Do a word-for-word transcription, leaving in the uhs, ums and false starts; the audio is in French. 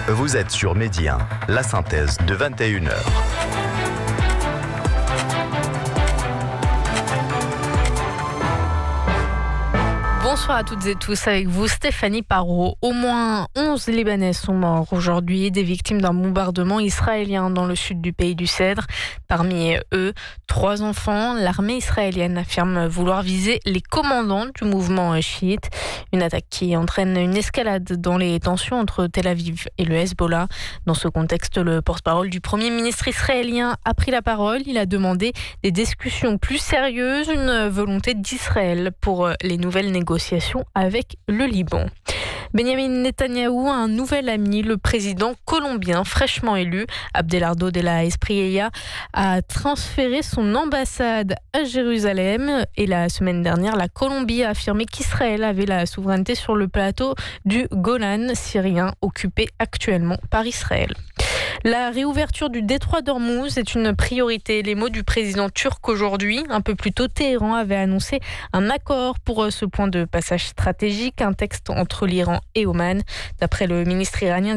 Vous êtes sur Midi un, la synthèse de vingt et une heures. Bonsoir à toutes et tous, avec vous Stéphanie Parot. Au moins onze Libanais sont morts aujourd'hui, des victimes d'un bombardement israélien dans le sud du pays du Cèdre. Parmi eux, trois enfants. L'armée israélienne affirme vouloir viser les commandants du mouvement chiite. Une attaque qui entraîne une escalade dans les tensions entre Tel Aviv et le Hezbollah. Dans ce contexte, le porte-parole du Premier ministre israélien a pris la parole. Il a demandé des discussions plus sérieuses, une volonté d'Israël pour les nouvelles négociations avec le Liban. Benjamin Netanyahou a un nouvel ami, le président colombien fraîchement élu. Abelardo de la Espriella a transféré son ambassade à Jérusalem et la semaine dernière, la Colombie a affirmé qu'Israël avait la souveraineté sur le plateau du Golan syrien occupé actuellement par Israël. La réouverture du détroit d'Ormuz est une priorité. Les mots du président turc aujourd'hui. Un peu plus tôt, Téhéran avait annoncé un accord pour ce point de passage stratégique, un texte entre l'Iran et Oman. D'après le ministre iranien